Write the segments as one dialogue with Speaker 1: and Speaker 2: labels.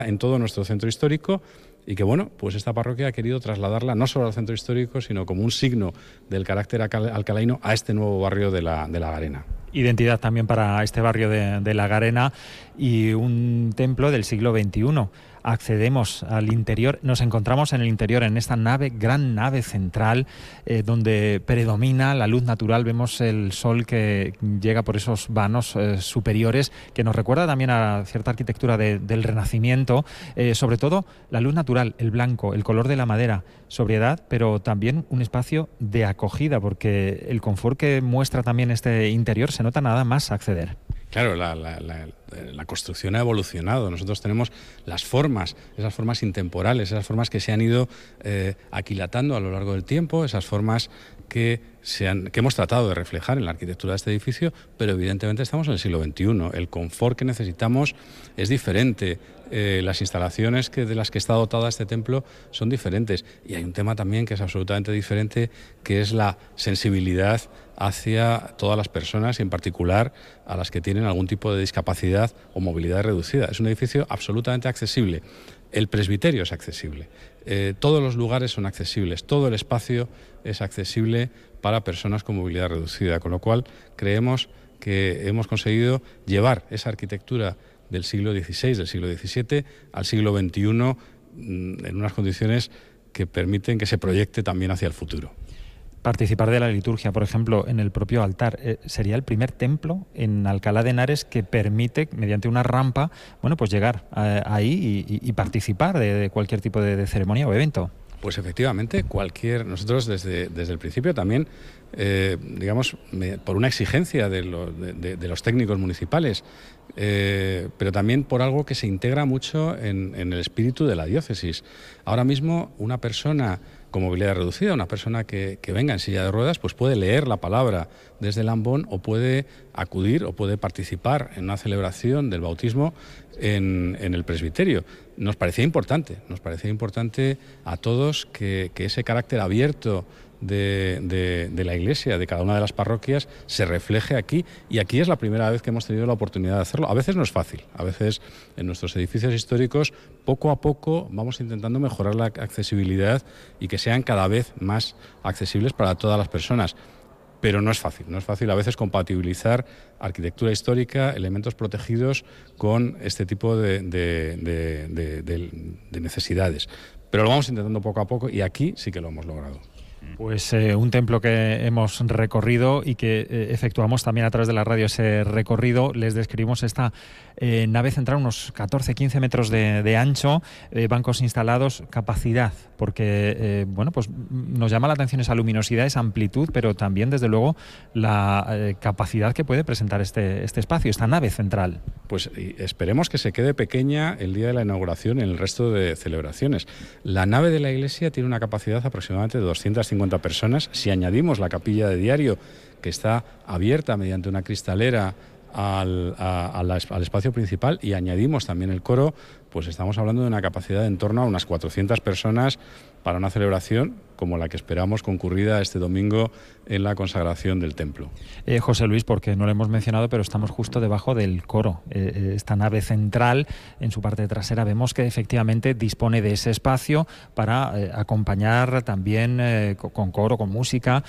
Speaker 1: en todo nuestro centro histórico y que, bueno, pues esta parroquia ha querido trasladarla no solo al centro histórico, sino como un signo del carácter alcalaino a este nuevo barrio de la Garena.
Speaker 2: Identidad también para este barrio de La Garena y un templo del siglo XXI. Accedemos al interior, nos encontramos en el interior, en esta nave, gran nave central, donde predomina la luz natural. Vemos el sol que llega por esos vanos superiores, que nos recuerda también a cierta arquitectura del Renacimiento, sobre todo la luz natural, el blanco, el color de la madera, sobriedad, pero también un espacio de acogida, porque el confort que muestra también este interior se nota nada más acceder.
Speaker 1: Claro, la construcción ha evolucionado. Nosotros tenemos las formas, esas formas intemporales, esas formas que se han ido aquilatando a lo largo del tiempo, esas formas que hemos tratado de reflejar en la arquitectura de este edificio, pero evidentemente estamos en el siglo XXI. El confort que necesitamos es diferente. Las instalaciones de las que está dotada este templo son diferentes. Y hay un tema también que es absolutamente diferente, que es la sensibilidad hacia todas las personas y en particular a las que tienen algún tipo de discapacidad o movilidad reducida. Es un edificio absolutamente accesible. El presbiterio es accesible. Todos los lugares son accesibles. Todo el espacio es accesible para personas con movilidad reducida. Con lo cual creemos que hemos conseguido llevar esa arquitectura del siglo XVI, del siglo XVII, al siglo XXI en unas condiciones que permiten que se proyecte también hacia el futuro.
Speaker 2: Participar de la liturgia, por ejemplo, en el propio altar, sería el primer templo en Alcalá de Henares que permite, mediante una rampa, bueno, pues llegar ahí y participar de cualquier tipo de ceremonia o evento.
Speaker 1: Pues efectivamente, nosotros desde el principio también, digamos, por una exigencia de los técnicos municipales, pero también por algo que se integra mucho en el espíritu de la diócesis. Ahora mismo una persona con movilidad reducida, una persona que venga en silla de ruedas, pues puede leer la palabra desde el ambón o puede acudir o puede participar en una celebración del bautismo en el presbiterio. Nos parecía importante a todos que ese carácter abierto de la Iglesia, de cada una de las parroquias, se refleje aquí, y aquí es la primera vez que hemos tenido la oportunidad de hacerlo. A veces no es fácil, a veces en nuestros edificios históricos poco a poco vamos intentando mejorar la accesibilidad y que sean cada vez más accesibles para todas las personas. Pero no es fácil a veces compatibilizar arquitectura histórica, elementos protegidos con este tipo de necesidades. Pero lo vamos intentando poco a poco y aquí sí que lo hemos logrado.
Speaker 2: Pues un templo que hemos recorrido y que efectuamos también a través de la radio ese recorrido. Les describimos esta nave central, unos 14-15 metros de ancho, bancos instalados, capacidad, porque bueno, pues nos llama la atención esa luminosidad, esa amplitud, pero también desde luego la capacidad que puede presentar este espacio, esta nave central.
Speaker 1: Pues esperemos que se quede pequeña el día de la inauguración y en el resto de celebraciones. La nave de la iglesia tiene una capacidad aproximadamente de 250 personas. Si añadimos la capilla de diario, que está abierta mediante una cristalera al espacio principal, y añadimos también el coro, pues estamos hablando de una capacidad de en torno a unas 400 personas para una celebración como la que esperamos concurrida este domingo en la consagración del templo.
Speaker 2: José Luis, porque no lo hemos mencionado, pero estamos justo debajo del coro. Esta nave central, en su parte trasera, vemos que efectivamente dispone de ese espacio para acompañar también con coro, con música.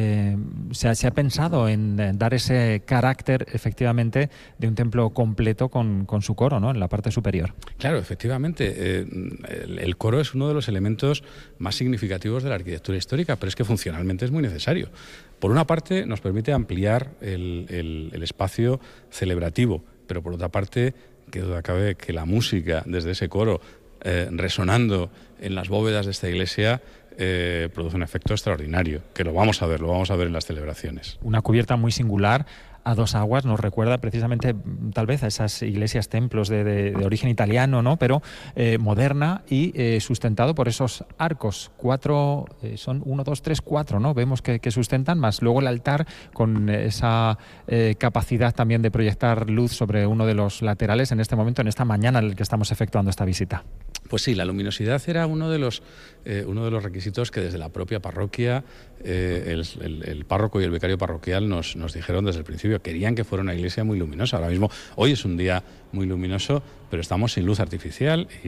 Speaker 2: Se ha pensado en dar ese carácter efectivamente de un templo completo con su coro, ¿no?, en la parte superior.
Speaker 1: Claro, efectivamente. El coro es uno de los elementos más significativos de la arquitectura histórica, pero es que funcionalmente es muy necesario. Por una parte, nos permite ampliar el espacio celebrativo, pero por otra parte, que duda cabe que la música desde ese coro resonando en las bóvedas de esta iglesia produce un efecto extraordinario, que lo vamos a ver en las celebraciones.
Speaker 2: Una cubierta muy singular a dos aguas, nos recuerda precisamente tal vez a esas iglesias, templos de origen italiano, ¿no?, pero moderna y sustentado por esos arcos. Son 1, 2, 3, 4, ¿no? Vemos que sustentan, más luego el altar con esa capacidad también de proyectar luz sobre uno de los laterales en este momento, en esta mañana en la que estamos efectuando esta visita.
Speaker 1: Pues sí, la luminosidad era uno de los requisitos que desde la propia parroquia el párroco y el vicario parroquial nos dijeron desde el principio. Querían que fuera una iglesia muy luminosa. Ahora mismo, hoy es un día muy luminoso, pero estamos sin luz artificial